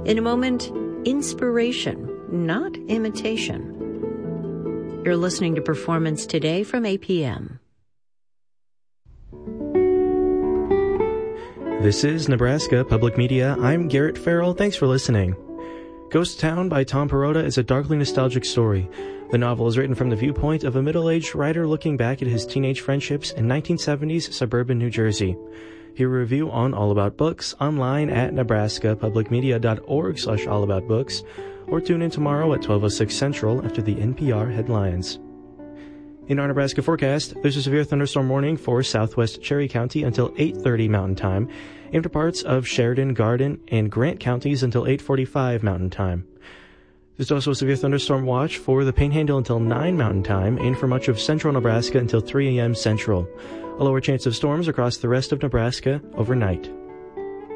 In a moment, inspiration, not imitation. You're listening to Performance Today from APM. This is Nebraska Public Media. I'm Garrett Farrell. Thanks for listening. Ghost Town by Tom Perrotta is a darkly nostalgic story. The novel is written from the viewpoint of a middle-aged writer looking back at his teenage friendships in 1970s suburban New Jersey. Hear a review on All About Books online at nebraskapublicmedia.org/allaboutbooks, or tune in tomorrow at 12:06 Central after the NPR headlines. In our Nebraska forecast, there's a severe thunderstorm warning for southwest Cherry County until 8:30 Mountain Time, and for parts of Sheridan, Garden, and Grant counties until 8:45 Mountain Time. There's also a severe thunderstorm watch for the Panhandle until 9 Mountain Time, and for much of central Nebraska until 3 a.m. Central. A lower chance of storms across the rest of Nebraska overnight.